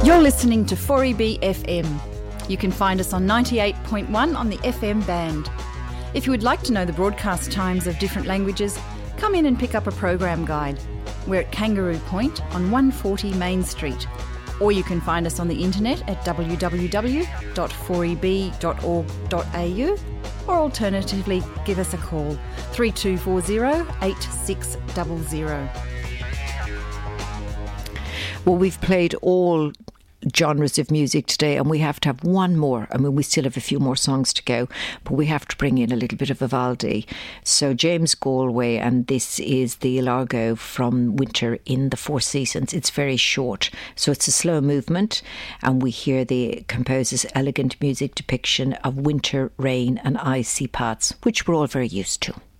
You're listening to 4EB FM. You can find us on 98.1 on the FM band. If you would like to know the broadcast times of different languages, come in and pick up a program guide. We're at Kangaroo Point on 140 Main Street. Or you can find us on the internet at www.4eb.org.au, or alternatively give us a call 3240 8600. Well, we've played all genres of music today, and we have to have one more. I mean, we still have a few more songs to go, but we have to bring in a little bit of Vivaldi. So James Galway, and this is the Largo from Winter in the Four Seasons. It's very short, so it's a slow movement, and we hear the composer's elegant music depiction of winter, rain and icy paths, which we're all very used to.